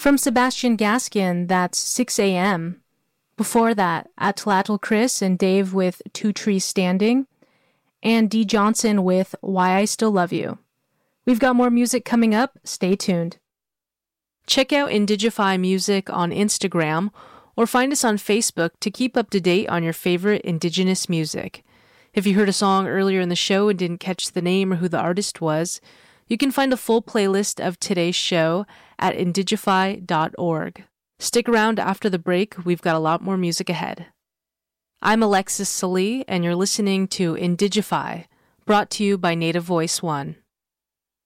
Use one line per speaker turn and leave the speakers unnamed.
From Sebastian Gaskin, that's 6 a.m. Before that, Atlatl Chris and Dave with Two Trees Standing, and Dee Johnson with Why I Still Love You. We've got more music coming up. Stay tuned. Check out Indigify Music on Instagram or find us on Facebook to keep up to date on your favorite Indigenous music. If you heard a song earlier in the show and didn't catch the name or who the artist was, you can find a full playlist of today's show at indigify.org. Stick around after the break. We've got a lot more music ahead. I'm Alexis Salee, and you're listening to Indigify, brought to you by Native Voice One.